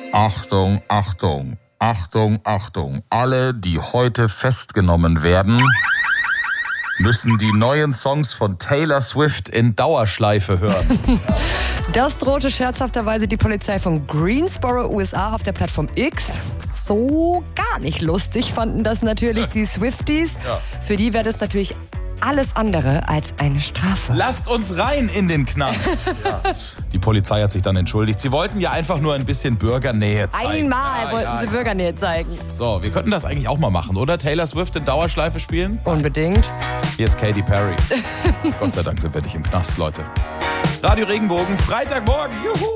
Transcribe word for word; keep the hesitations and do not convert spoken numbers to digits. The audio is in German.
Achtung, Achtung, Achtung, Achtung. Alle, die heute festgenommen werden, müssen die neuen Songs von Taylor Swift in Dauerschleife hören. Das drohte scherzhafterweise die Polizei von Greensboro, U S A, auf der Plattform X. So gar nicht lustig fanden das natürlich die Swifties. Ja. Für die wäre das natürlich alles andere als eine Strafe. Lasst uns rein in den Knast. Ja. Die Polizei hat sich dann entschuldigt. Sie wollten ja einfach nur ein bisschen Bürgernähe zeigen. Einmal ja, wollten ja, sie ja. Bürgernähe zeigen. So, wir könnten das eigentlich auch mal machen, oder? Taylor Swift in Dauerschleife spielen? Unbedingt. Hier ist Katy Perry. Gott sei Dank sind wir nicht im Knast, Leute. Radio Regenbogen, Freitagmorgen. Juhu!